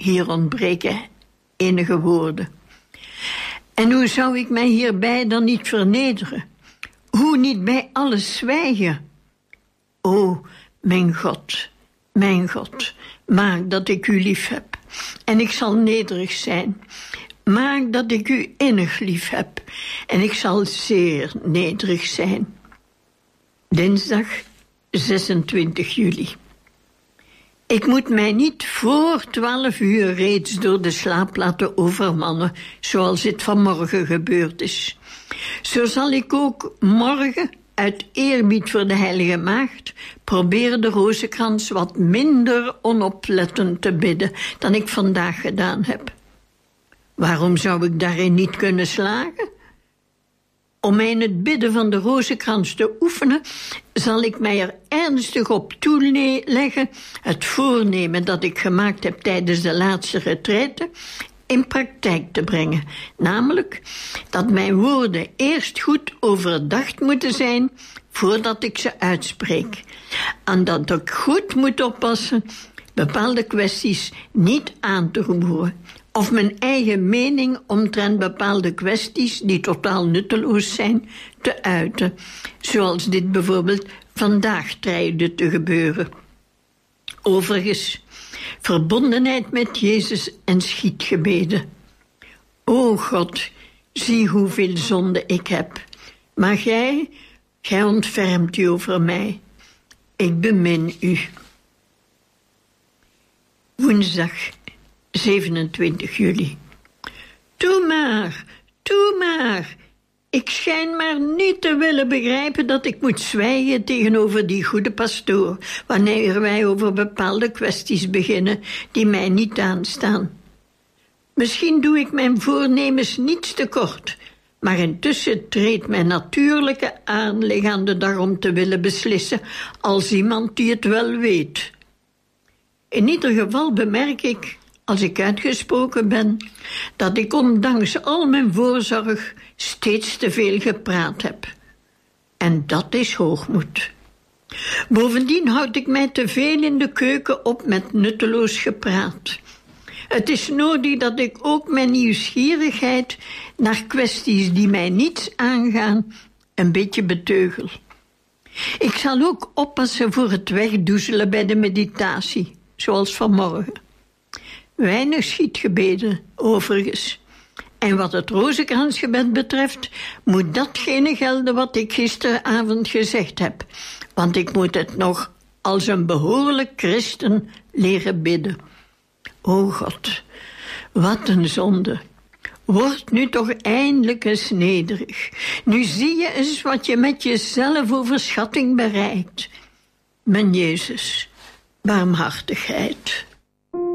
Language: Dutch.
hier ontbreken enige woorden. En hoe zou ik mij hierbij dan niet vernederen? Hoe niet bij alles zwijgen? O, mijn God, maak dat ik u lief heb. En ik zal nederig zijn. Maak dat ik u innig lief heb. En ik zal zeer nederig zijn. Dinsdag 26 juli. Ik moet mij niet voor 12 uur reeds door de slaap laten overmannen, zoals het vanmorgen gebeurd is. Zo zal ik ook morgen, uit eerbied voor de Heilige Maagd, proberen de rozenkrans wat minder onoplettend te bidden dan ik vandaag gedaan heb. Waarom zou ik daarin niet kunnen slagen? Om mij in het bidden van de rozenkrans te oefenen, zal ik mij er ernstig op toeleggen het voornemen dat ik gemaakt heb tijdens de laatste retraite in praktijk te brengen. Namelijk dat mijn woorden eerst goed overdacht moeten zijn voordat ik ze uitspreek. En dat ik goed moet oppassen bepaalde kwesties niet aan te roeren of mijn eigen mening omtrent bepaalde kwesties die totaal nutteloos zijn te uiten, zoals dit bijvoorbeeld vandaag dreigde te gebeuren. Overigens, verbondenheid met Jezus en schietgebeden. O God, zie hoeveel zonde ik heb, maar gij ontfermt u over mij. Ik bemin u. Woensdag 27 juli. Toe maar. Ik schijn maar niet te willen begrijpen dat ik moet zwijgen tegenover die goede pastoor, wanneer wij over bepaalde kwesties beginnen die mij niet aanstaan. Misschien doe ik mijn voornemens niets tekort, maar intussen treedt mijn natuurlijke aanleg aan de dag om te willen beslissen als iemand die het wel weet. In ieder geval bemerk ik, als ik uitgesproken ben, dat ik ondanks al mijn voorzorg steeds te veel gepraat heb. En dat is hoogmoed. Bovendien houd ik mij te veel in de keuken op met nutteloos gepraat. Het is nodig dat ik ook mijn nieuwsgierigheid naar kwesties die mij niets aangaan een beetje beteugel. Ik zal ook oppassen voor het wegdoezelen bij de meditatie, zoals vanmorgen. Weinig schietgebeden, overigens. En wat het rozenkransgebed betreft, moet datgene gelden wat ik gisteravond gezegd heb. Want ik moet het nog als een behoorlijk christen leren bidden. O God, wat een zonde. Word nu toch eindelijk eens nederig. Nu zie je eens wat je met jezelf overschatting bereikt. Mijn Jezus, barmhartigheid.